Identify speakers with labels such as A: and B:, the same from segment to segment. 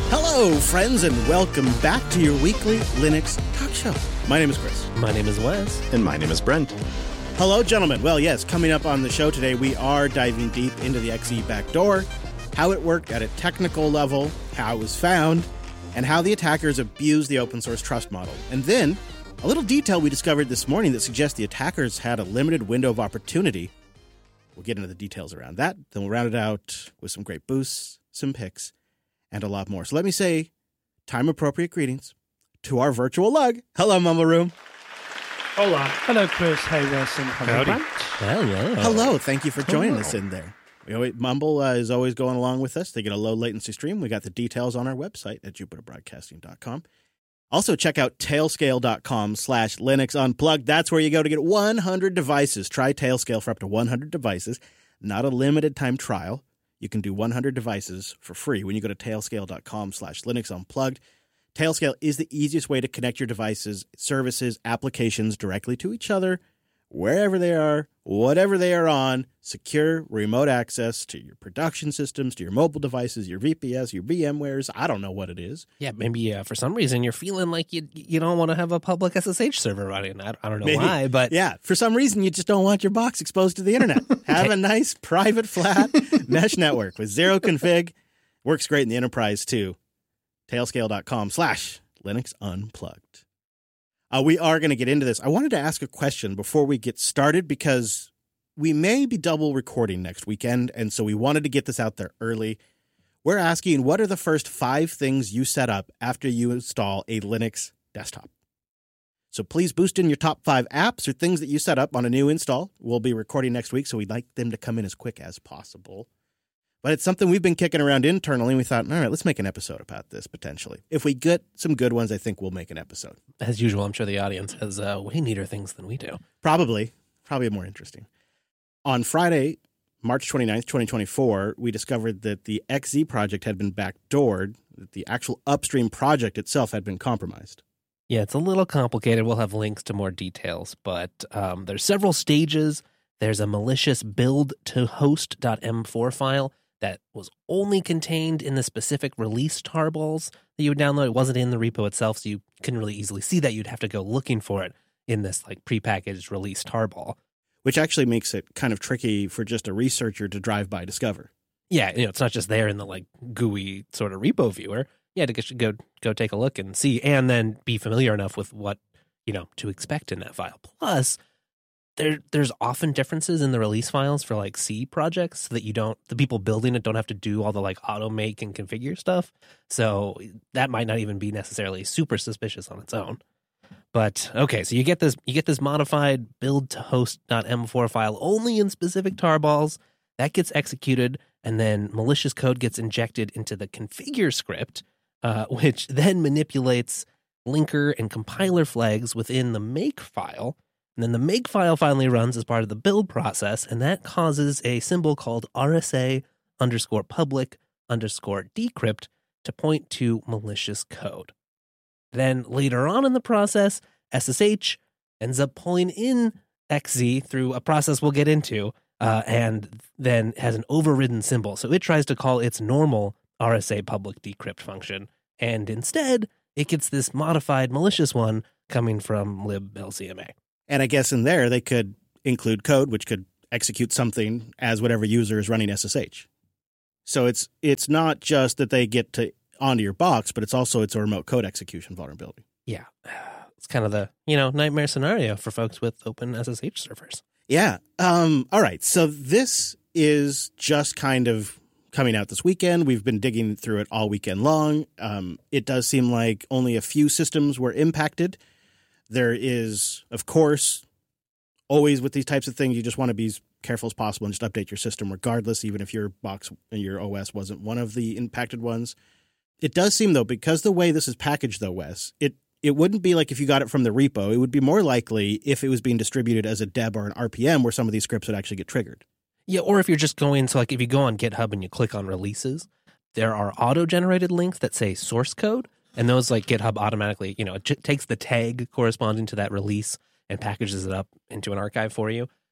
A: Hello, friends, and welcome back to your weekly Linux talk show. My name is Chris.
B: My name is Wes.
C: And my name is Brent.
A: Hello, gentlemen. Well, yes, coming up on the show today, we are diving deep into the XE backdoor, how it worked at a technical level, how it was found, and how the attackers abused the open source trust model. And then, a little detail we discovered this morning that suggests the attackers had a limited window of opportunity. We'll get into the details around that. Then we'll round it out with some great boosts, some picks, and a lot more. So let me say time-appropriate greetings to our virtual lug. Hello, Mumble Room.
D: Hola.
E: Hello, Chris. Hey, Wes, and hello, Brent.
B: Hello.
A: Hello. Thank you for joining us in there. Mumble is always going along with us. They get a low-latency stream. We got the details on our website at jupiterbroadcasting.com. Also, check out tailscale.com/Linux Unplugged. That's where you go to get 100 devices. Try Tailscale for up to 100 devices. Not a limited time trial. You can do 100 devices for free when you go to tailscale.com/Linux Unplugged. Tailscale is the easiest way to connect your devices, services, applications directly to each other, wherever they are, whatever they are on. Secure remote access to your production systems, to your mobile devices, your VPS, your VMwares. I don't know what it is.
B: Yeah, maybe for some reason you're feeling like you don't want to have a public SSH server running. I don't know
A: Maybe.
B: why, but
A: yeah, for some reason you just don't want your box exposed to the internet. Have a nice private flat mesh network with zero config. Works great in the enterprise too. Tailscale.com/Linux Unplugged. We are going to get into this. I wanted to ask a question before we get started because we may be double recording next weekend, and so we wanted to get this out there early. We're asking, what are the first 5 things you set up after you install a Linux desktop? So please boost in your top 5 apps or things that you set up on a new install. We'll be recording next week, so we'd like them to come in as quick as possible. But it's something we've been kicking around internally, and we thought, all right, let's make an episode about this potentially. If we get some good ones, I think we'll make an episode.
B: as usual, I'm sure the audience has way neater things than we do.
A: Probably more interesting. On Friday, March 29th, 2024, we discovered that the XZ project had been backdoored, that the actual upstream project itself had been compromised.
B: Yeah, it's a little complicated. We'll have links to more details, but there's several stages. There's a malicious build-to-host.m4 file that was only contained in the specific release tarballs that you would download. It wasn't in the repo itself, so you couldn't really easily see that. You'd have to go looking for it in this like prepackaged release tarball.
A: Which actually makes it kind of tricky for just a researcher to drive by discover.
B: Yeah, it's not just there in the like GUI sort of repo viewer. Yeah, to go take a look and see, and then be familiar enough with what to expect in that file. Plus, there's often differences in the release files for like C projects so that the people building it don't have to do all the like auto make and configure stuff. So that might not even be necessarily super suspicious on its own. But okay, so you get this modified build-to-host.m4 file only in specific tarballs. That gets executed, and then malicious code gets injected into the configure script, which then manipulates linker and compiler flags within the make file. And then the make file finally runs as part of the build process, and that causes a symbol called RSA_public_decrypt to point to malicious code. Then later on in the process, SSH ends up pulling in XZ through a process we'll get into, and then has an overridden symbol. So it tries to call its normal RSA public decrypt function, and instead it gets this modified malicious one coming from libLCMA.
A: And I guess in there they could include code which could execute something as whatever user is running SSH. So it's not just that they get onto your box, but it's a remote code execution vulnerability.
B: Yeah. It's kind of the, nightmare scenario for folks with open SSH servers.
A: Yeah. All right. So this is just kind of coming out this weekend. We've been digging through it all weekend long. It does seem like only a few systems were impacted. There is, of course, always with these types of things, you just want to be as careful as possible and just update your system regardless, even if your box and your OS wasn't one of the impacted ones. It does seem, though, because the way this is packaged, though, Wes, it wouldn't be like if you got it from the repo. It would be more likely if it was being distributed as a deb or an RPM where some of these scripts would actually get triggered.
B: Yeah, or if you're just going to, like, if you go on GitHub and you click on releases, there are auto-generated links that say source code, and those, like, GitHub automatically, it takes the tag corresponding to that release and packages it up into an archive for you.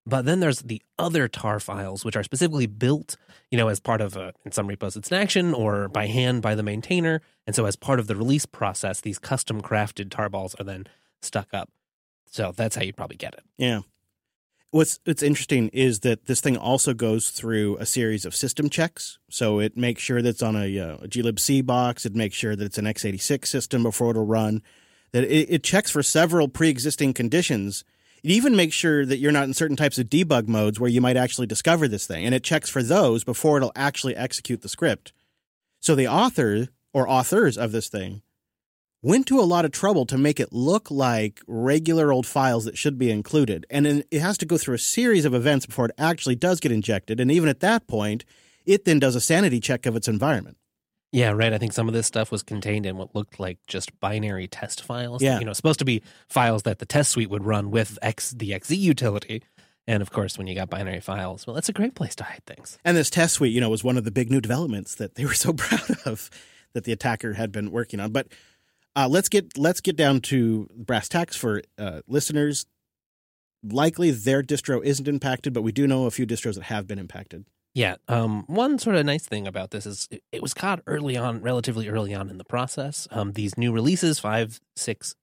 B: But then there's the other tar files, which are specifically built, as part of in some repos it's an action or by hand by the maintainer. And so as part of the release process, these custom crafted tarballs are then stuck up. So that's how you probably get it.
A: Yeah. What's interesting is that this thing also goes through a series of system checks. So it makes sure that it's on a glibc box. It makes sure that it's an x86 system before it'll run. That it checks for several pre-existing conditions. It even makes sure that you're not in certain types of debug modes where you might actually discover this thing. And it checks for those before it'll actually execute the script. So the author or authors of this thing went to a lot of trouble to make it look like regular old files that should be included. And then it has to go through a series of events before it actually does get injected. And even at that point, it then does a sanity check of its environment.
B: Yeah, right. I think some of this stuff was contained in what looked like just binary test files.
A: Yeah.
B: Supposed to be files that the test suite would run with the XZ utility. And of course, when you got binary files, well, that's a great place to hide things.
A: And this test suite, was one of the big new developments that they were so proud of that the attacker had been working on. But let's get down to brass tacks for listeners. Likely their distro isn't impacted, but we do know a few distros that have been impacted.
B: Yeah. One sort of nice thing about this is it was caught relatively early on in the process. These new releases, 5.6.0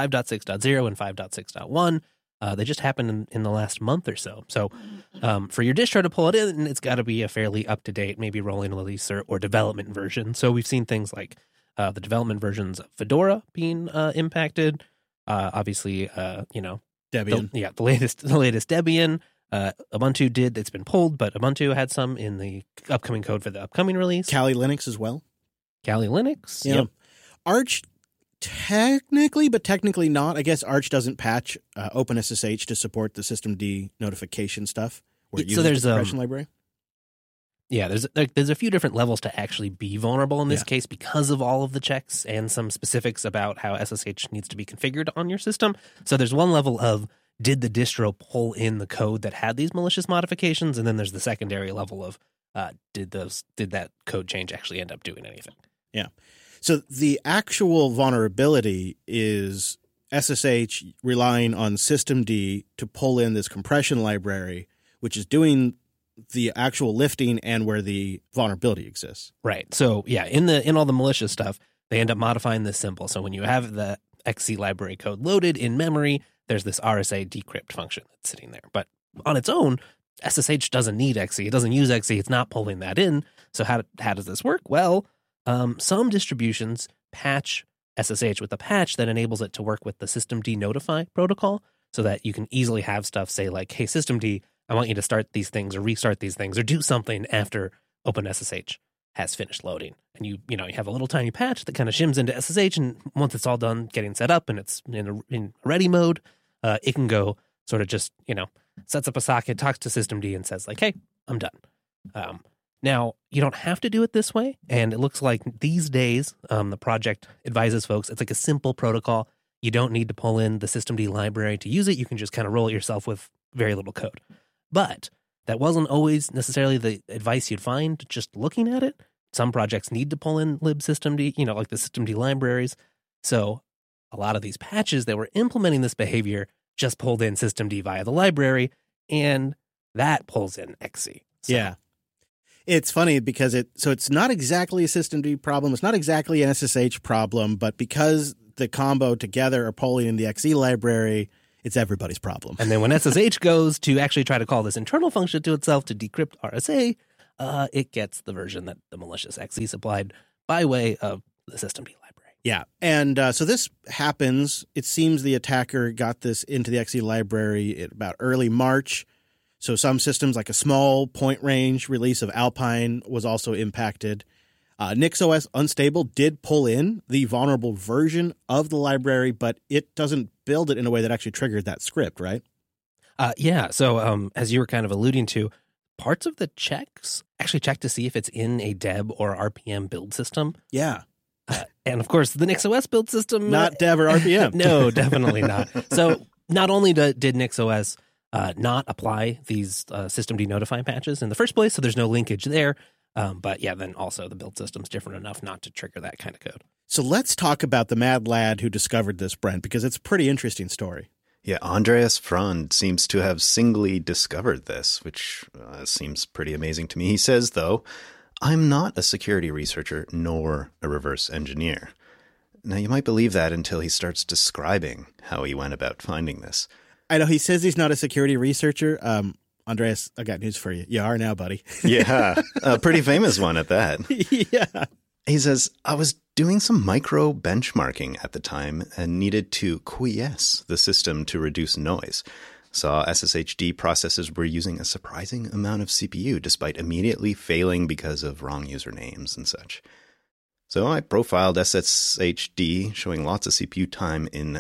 B: and 5.6.1, they just happened in the last month or so. So for your distro to pull it in, it's got to be a fairly up-to-date, maybe rolling release or development version. So we've seen things like the development versions of Fedora being impacted. Obviously,
A: Debian.
B: The latest Debian. Ubuntu it's been pulled, but Ubuntu had some in the upcoming code for the upcoming release.
A: Kali Linux as well.
B: Kali Linux.
A: Yeah.
B: Yep.
A: Arch technically, but technically not. I guess Arch doesn't patch OpenSSH to support the systemd notification stuff. Where it uses the compression library.
B: Yeah, there's a few different levels to actually be vulnerable in this case because of all of the checks and some specifics about how SSH needs to be configured on your system. So there's one level of did the distro pull in the code that had these malicious modifications, and then there's the secondary level of did that code change actually end up doing anything?
A: Yeah. So the actual vulnerability is SSH relying on systemd to pull in this compression library, which is doing the actual lifting and where the vulnerability exists.
B: Right. So yeah, in all the malicious stuff, they end up modifying this symbol. So when you have the XC library code loaded in memory, there's this RSA decrypt function that's sitting there. But on its own, SSH doesn't need XC. It doesn't use XC. It's not pulling that in. So how does this work? Well, some distributions patch SSH with a patch that enables it to work with the systemd notify protocol so that you can easily have stuff say like, hey, systemd, I want you to start these things or restart these things or do something after OpenSSH has finished loading. And you have a little tiny patch that kind of shims into SSH, and once it's all done getting set up and it's in ready mode, it can go sort of just, sets up a socket, talks to systemd and says like, hey, I'm done. Now, you don't have to do it this way, and it looks like these days the project advises folks it's like a simple protocol. You don't need to pull in the systemd library to use it. You can just kind of roll it yourself with very little code. But that wasn't always necessarily the advice you'd find just looking at it. Some projects need to pull in libsystemd, like the systemd libraries. So a lot of these patches that were implementing this behavior just pulled in systemd via the library, and that pulls in XC. So.
A: Yeah. It's funny because it's not exactly a systemd problem. It's not exactly an SSH problem, but because the combo together are pulling in the XE library, it's everybody's problem.
B: And then when SSH goes to actually try to call this internal function to itself to decrypt RSA, it gets the version that the malicious XE supplied by way of the systemd library.
A: Yeah. And so this happens. It seems the attacker got this into the XE library at about early March. So some systems, like a small point range release of Alpine, was also impacted. NixOS Unstable did pull in the vulnerable version of the library, but it doesn't build it in a way that actually triggered that script, right?
B: Yeah. So as you were kind of alluding to, parts of the checks actually check to see if it's in a Deb or RPM build system.
A: Yeah.
B: And of course, the NixOS build system.
A: Not Deb or RPM.
B: No, definitely not. So not only did NixOS not apply these systemd notify patches in the first place, so there's no linkage there. But yeah, then also the build system's different enough not to trigger that kind of code.
A: So let's talk about the mad lad who discovered this, Brent, because it's a pretty interesting story.
C: Yeah, Andreas Frond seems to have singly discovered this, which seems pretty amazing to me. He says, though, I'm not a security researcher nor a reverse engineer. Now, you might believe that until he starts describing how he went about finding this.
A: I know he says he's not a security researcher. Andreas, I got news for you. You are now, buddy.
C: Yeah, a pretty famous one at that.
A: Yeah.
C: He says, I was doing some micro benchmarking at the time and needed to quiesce the system to reduce noise. Saw SSHD processors were using a surprising amount of CPU despite immediately failing because of wrong usernames and such. So I profiled SSHD, showing lots of CPU time in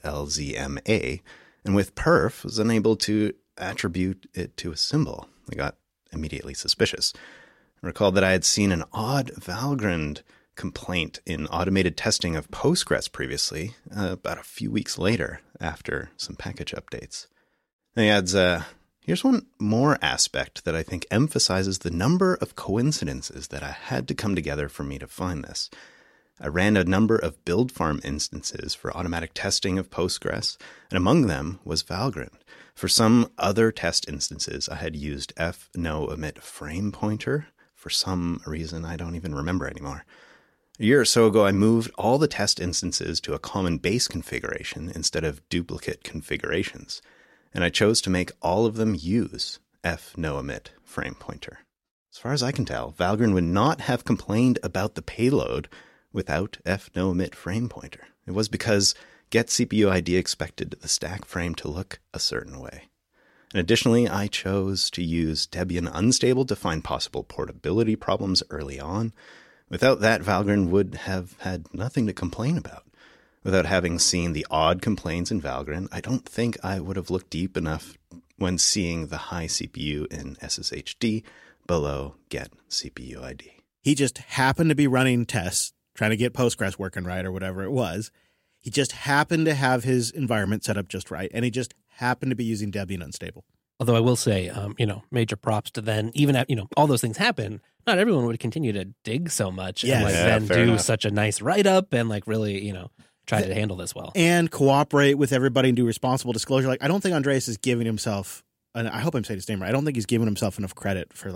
C: liblzma, and with perf was unable to attribute it to a symbol. I got immediately suspicious. I recalled that I had seen an odd Valgrind complaint in automated testing of Postgres previously, about a few weeks later after some package updates. And he adds, here's one more aspect that I think emphasizes the number of coincidences that I had to come together for me to find this. I ran a number of build farm instances for automatic testing of Postgres, and among them was Valgrind. For some other test instances, I had used fnoemit frame pointer. For some reason I don't even remember anymore. A year or so ago, I moved all the test instances to a common base configuration instead of duplicate configurations, and I chose to make all of them use fnoemit frame pointer. As far as I can tell, Valgrind would not have complained about the payload without fnoemit frame pointer. It was because get CPU ID expected the stack frame to look a certain way. And additionally, I chose to use Debian unstable to find possible portability problems early on. Without that, Valgrind would have had nothing to complain about. Without having seen the odd complaints in Valgrind, I don't think I would have looked deep enough when seeing the high CPU in SSHD below get CPU ID.
A: He just happened to be running tests, trying to get Postgres working right or whatever it was. He just happened to have his environment set up just right, and he just happened to be using Debian unstable.
B: Although I will say, major props to then, even at, all those things happen, not everyone would continue to dig so much and then do
C: enough.
B: such a nice write-up and really, try to handle this well.
A: And cooperate with everybody and do responsible disclosure. I don't think Andreas is giving himself, and I hope I'm saying his name right, I don't think he's giving himself enough credit for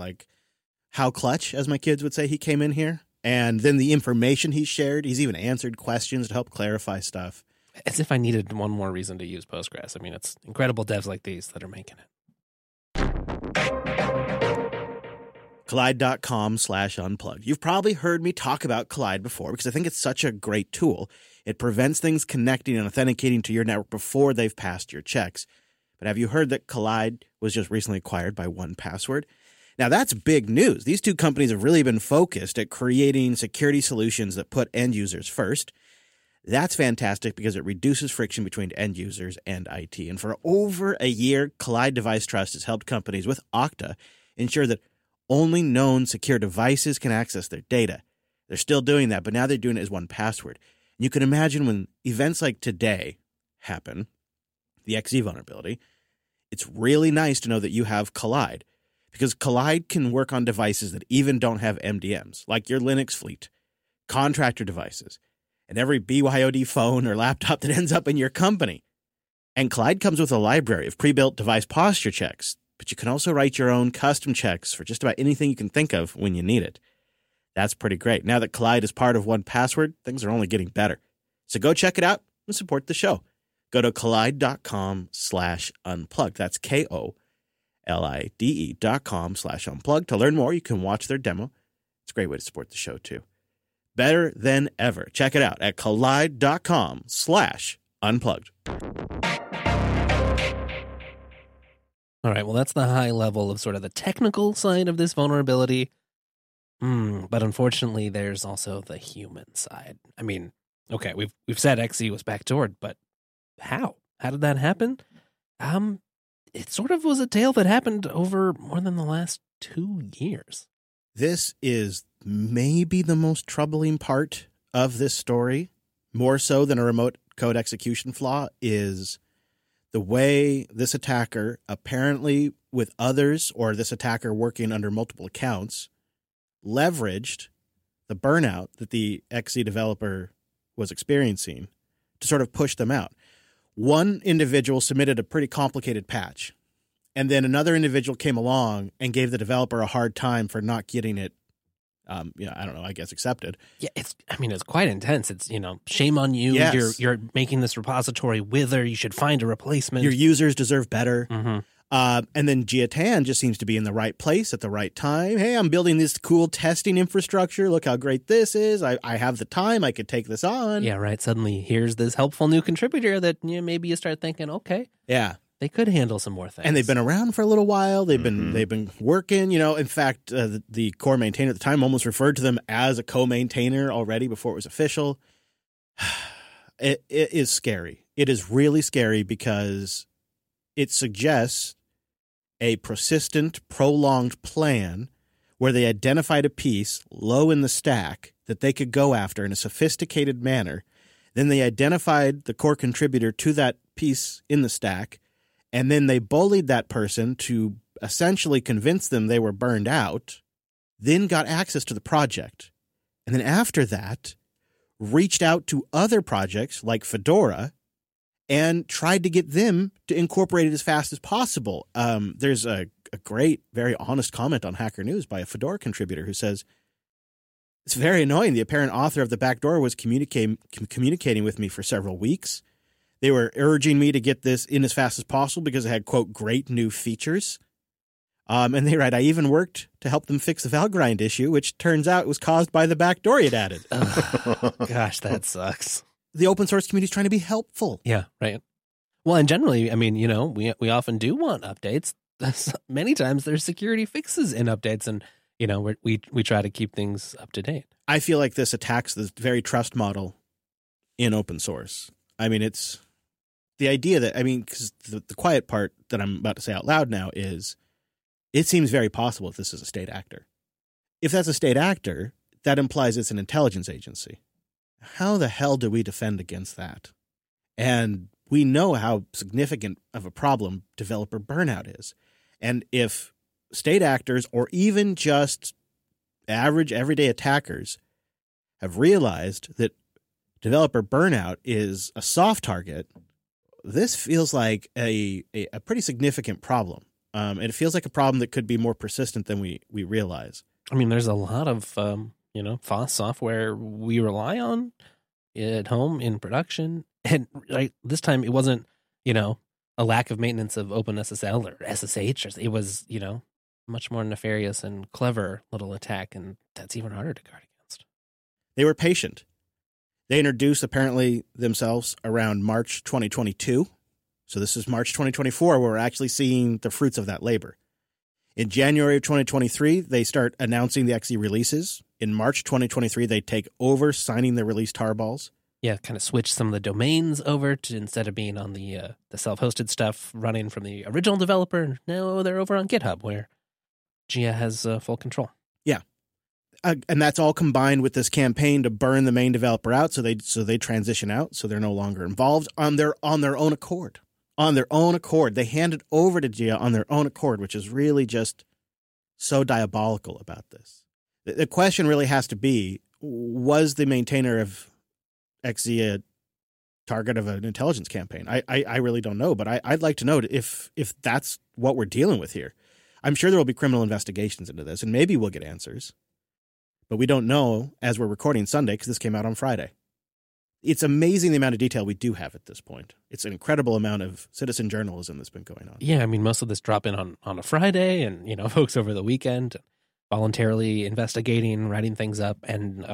A: how clutch, as my kids would say, he came in here. And then the information he shared, he's even answered questions to help clarify stuff.
B: As if I needed one more reason to use Postgres. I mean, it's incredible devs like these that are making it.
A: Kolide.com/unplugged. You've probably heard me talk about Kolide before because I think it's such a great tool. It prevents things connecting and authenticating to your network before they've passed your checks. But have you heard that Kolide was just recently acquired by 1Password? Now, that's big news. These two companies have really been focused at creating security solutions that put end users first. That's fantastic because it reduces friction between end users and IT. And for over a year, Kolide Device Trust has helped companies with Okta ensure that only known secure devices can access their data. They're still doing that, but now they're doing it as 1Password. And you can imagine when events like today happen, the XE vulnerability, it's really nice to know that you have Kolide. Because Kolide can work on devices that even don't have MDMs, like your Linux fleet, contractor devices, and every BYOD phone or laptop that ends up in your company. And Kolide comes with a library of pre-built device posture checks, but you can also write your own custom checks for just about anything you can think of when you need it. That's pretty great. Now that Kolide is part of 1Password, things are only getting better. So go check it out and support the show. Go to kolide.com/unplugged. That's KOLIDE.com/unplugged. To learn more, you can watch their demo. It's a great way to support the show, too. Better than ever. Check it out at kolide.com/unplugged.
B: All right, well, that's the high level of sort of the technical side of this vulnerability. But unfortunately, there's also the human side. I mean, okay, we've said XE was backdoored, but how? How did that happen? It sort of was a tale that happened over more than the last 2 years.
A: This is maybe the most troubling part of this story, more so than a remote code execution flaw, is the way this attacker, apparently with others or this attacker working under multiple accounts, leveraged the burnout that the XE developer was experiencing to sort of push them out. one individual submitted a pretty complicated patch, and then another individual came along and gave the developer a hard time for not getting it, I don't know, I guess accepted.
B: Yeah, it's quite intense. It's, shame on you.
A: Yes.
B: You're making this repository wither. You should find a replacement.
A: Your users deserve better.
B: Mm-hmm.
A: And then Jia Tan just seems to be in the right place at the right time. Hey, I'm building this cool testing infrastructure. Look how great this is. I have the time. I could take this on.
B: Yeah, right. Suddenly, here's this helpful new contributor that maybe you start thinking, okay,
A: Yeah.
B: they could handle some more things.
A: And they've been around for a little while. They've been working. In fact, the core maintainer at the time almost referred to them as a co-maintainer already before it was official. It is scary. It is really scary because it suggests a persistent, prolonged plan where they identified a piece low in the stack that they could go after in a sophisticated manner. Then they identified the core contributor to that piece in the stack, and then they bullied that person to essentially convince them they were burned out, then got access to the project. And then after that, reached out to other projects like Fedora and tried to get them to incorporate it as fast as possible. There's a great, very honest comment on Hacker News by a Fedora contributor who says, it's very annoying. The apparent author of the backdoor was communicating with me for several weeks. They were urging me to get this in as fast as possible because it had, quote, great new features. And they write, I even worked to help them fix the Valgrind issue, which turns out was caused by the backdoor it added.
B: Gosh, that sucks.
A: The open source community is trying to be helpful.
B: Yeah, right. Well, and generally, we often do want updates. Many times there's security fixes in updates, and, we try to keep things up to date.
A: I feel like this attacks the very trust model in open source. It's the idea that, because the quiet part that I'm about to say out loud now is, it seems very possible if this is a state actor. If that's a state actor, that implies it's an intelligence agency. How the hell do we defend against that? And we know how significant of a problem developer burnout is. And if state actors or even just average everyday attackers have realized that developer burnout is a soft target, this feels like a pretty significant problem. And it feels like a problem that could be more persistent than we realize.
B: There's a lot of, FOSS software we rely on at home in production. And this time it wasn't, a lack of maintenance of OpenSSL or SSH. It was, much more nefarious and clever little attack. And that's even harder to guard against.
A: They were patient. They introduced apparently themselves around March 2022. So this is March 2024 where we're actually seeing the fruits of that labor. In January of 2023, they start announcing the XE releases. In March 2023, they take over signing the release tarballs.
B: Yeah, kind of switch some of the domains over to, instead of being on the self-hosted stuff running from the original developer, now they're over on GitHub where Jia has full control.
A: Yeah. And that's all combined with this campaign to burn the main developer out so they transition out, so they're no longer involved on their own accord. On their own accord. They hand it over to Jia on their own accord, which is really just so diabolical about this. The question really has to be, was the maintainer of XZ a target of an intelligence campaign? I really don't know, but I'd like to know if that's what we're dealing with here. I'm sure there will be criminal investigations into this, and maybe we'll get answers. But we don't know as we're recording Sunday because this came out on Friday. It's amazing the amount of detail we do have at this point. It's an incredible amount of citizen journalism that's been going on.
B: Yeah, most of this drop in on a Friday, and folks over the weekend voluntarily investigating, writing things up, and